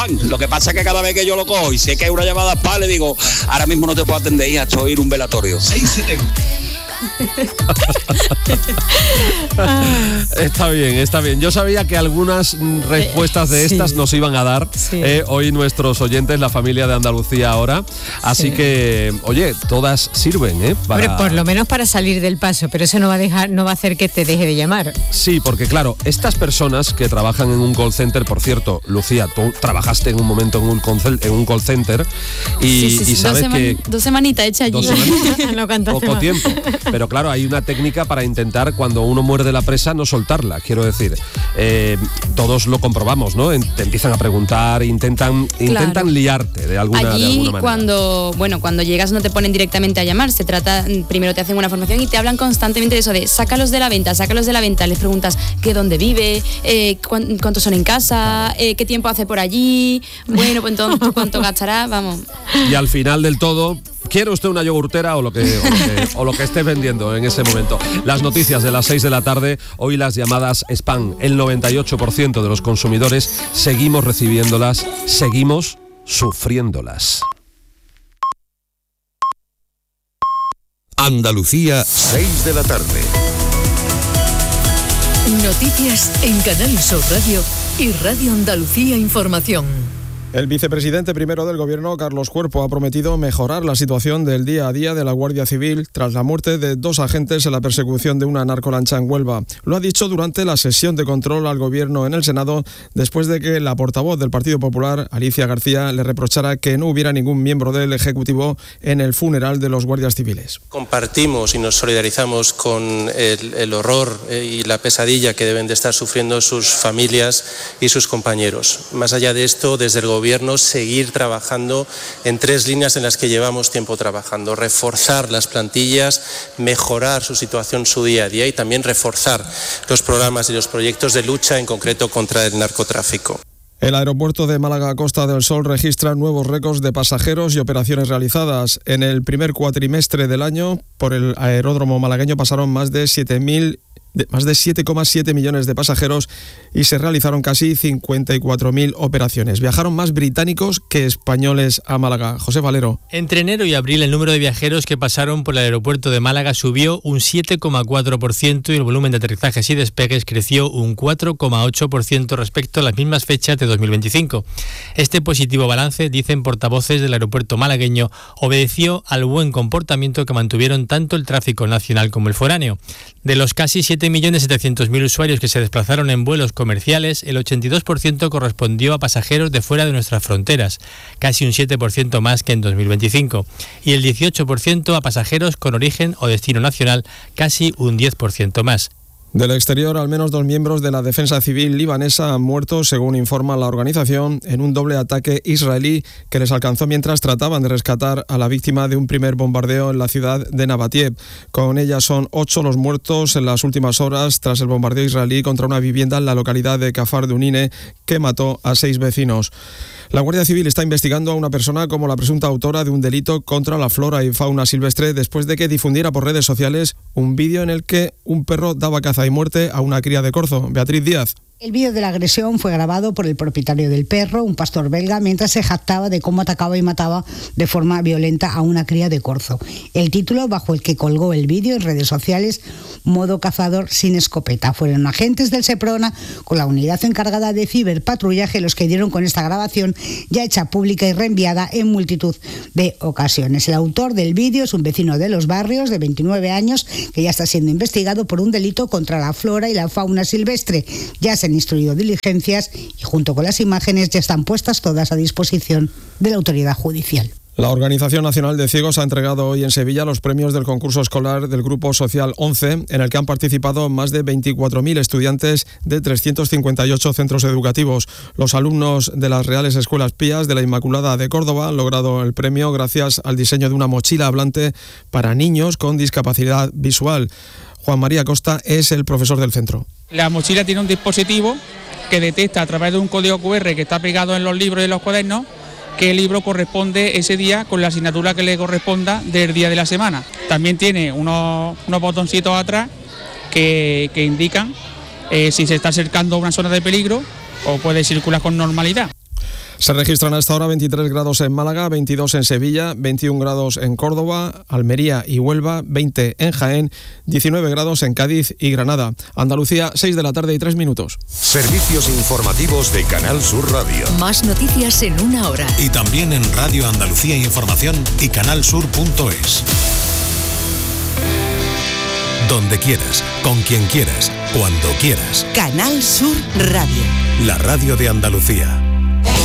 spam. Lo que pasa es que cada vez que yo lo cojo y sé que hay una llamada spam, le digo, ahora mismo no te puedo atender, hija, estoy en un velatorio. 670. Está bien. Yo sabía que algunas respuestas de estas nos iban a dar hoy nuestros oyentes, la familia de Andalucía ahora. Así que, oye, todas sirven, para... Hombre, por lo menos para salir del paso, pero eso no va a hacer que te deje de llamar. Sí, porque claro, estas personas que trabajan en un call center, por cierto, Lucía, tú trabajaste en un momento en un call center y sabes que... 2 semanitas hecha allí. No cantaste poco más. tiempo. Pero claro, hay una técnica para intentar, cuando uno muerde la presa, no soltarla. Quiero decir, todos lo comprobamos, ¿no? Te empiezan a preguntar, intentan liarte de alguna manera. Cuando llegas no te ponen directamente a llamar, se trata, primero te hacen una formación y te hablan constantemente de eso, de sácalos de la venta, les preguntas que dónde vive, cuántos son en casa, qué tiempo hace por allí, bueno, pues entonces cuánto gastará, vamos. Y al final del todo, ¿quiere usted una yogurtera o lo que esté vendiendo en ese momento? Las noticias de las 6 de la tarde, hoy las llamadas spam. El 98% de los consumidores seguimos recibiéndolas, seguimos sufriéndolas. Andalucía, 6 de la tarde. Noticias en Canal Sur Radio y Radio Andalucía Información. El vicepresidente primero del Gobierno, Carlos Cuerpo, ha prometido mejorar la situación del día a día de la Guardia Civil tras la muerte de 2 agentes en la persecución de una narcolancha en Huelva. Lo ha dicho durante la sesión de control al Gobierno en el Senado, después de que la portavoz del Partido Popular, Alicia García, le reprochara que no hubiera ningún miembro del Ejecutivo en el funeral de los guardias civiles. Compartimos y nos solidarizamos con el horror y la pesadilla que deben de estar sufriendo sus familias y sus compañeros. Más allá de esto, desde el Gobierno, seguir trabajando en 3 líneas en las que llevamos tiempo trabajando: reforzar las plantillas, mejorar su situación, su día a día, y también reforzar los programas y los proyectos de lucha, en concreto contra el narcotráfico. El aeropuerto de Málaga Costa del Sol registra nuevos récords de pasajeros y operaciones realizadas. En el primer cuatrimestre del año, por el aeródromo malagueño pasaron más de 7,7 millones de pasajeros y se realizaron casi 54.000 operaciones. Viajaron más británicos que españoles a Málaga. José Valero. Entre enero y abril, el número de viajeros que pasaron por el aeropuerto de Málaga subió un 7,4% y el volumen de aterrizajes y despegues creció un 4,8% respecto a las mismas fechas de 2025. Este positivo balance, dicen portavoces del aeropuerto malagueño, obedeció al buen comportamiento que mantuvieron tanto el tráfico nacional como el foráneo. De los casi 7.700.000 usuarios que se desplazaron en vuelos comerciales, el 82% correspondió a pasajeros de fuera de nuestras fronteras, casi un 7% más que en 2025, y el 18% a pasajeros con origen o destino nacional, casi un 10% más. Del exterior, al menos 2 miembros de la defensa civil libanesa han muerto, según informa la organización, en un doble ataque israelí que les alcanzó mientras trataban de rescatar a la víctima de un primer bombardeo en la ciudad de Nabatiev. Con ella son 8 los muertos en las últimas horas tras el bombardeo israelí contra una vivienda en la localidad de Kafar Dunine que mató a 6 vecinos. La Guardia Civil está investigando a una persona como la presunta autora de un delito contra la flora y fauna silvestre después de que difundiera por redes sociales un vídeo en el que un perro daba caza y muerte a una cría de corzo. Beatriz Díaz. El vídeo de la agresión fue grabado por el propietario del perro, un pastor belga, mientras se jactaba de cómo atacaba y mataba de forma violenta a una cría de corzo. El título bajo el que colgó el vídeo en redes sociales: modo cazador sin escopeta. Fueron agentes del Seprona con la unidad encargada de ciberpatrullaje los que dieron con esta grabación, ya hecha pública y reenviada en multitud de ocasiones. El autor del vídeo es un vecino de Los Barrios de 29 años que ya está siendo investigado por un delito contra la flora y la fauna silvestre. Ya se han instruido diligencias y junto con las imágenes ya están puestas todas a disposición de la autoridad judicial. La Organización Nacional de Ciegos ha entregado hoy en Sevilla los premios del concurso escolar del Grupo Social 11, en el que han participado más de 24.000 estudiantes de 358 centros educativos. Los alumnos de las Reales Escuelas Pías de la Inmaculada de Córdoba han logrado el premio gracias al diseño de una mochila hablante para niños con discapacidad visual. Juan María Costa es el profesor del centro. La mochila tiene un dispositivo que detecta a través de un código QR que está pegado en los libros y los cuadernos qué libro corresponde ese día con la asignatura que le corresponda del día de la semana. También tiene unos botoncitos atrás que indican si se está acercando a una zona de peligro o puede circular con normalidad. Se registran hasta ahora 23 grados en Málaga, 22 en Sevilla, 21 grados en Córdoba, Almería y Huelva, 20 en Jaén, 19 grados en Cádiz y Granada. Andalucía, 6 de la tarde y 3 minutos. Servicios informativos de Canal Sur Radio. Más noticias en una hora. Y también en Radio Andalucía Información y canalsur.es. Donde quieras, con quien quieras, cuando quieras. Canal Sur Radio. La radio de Andalucía.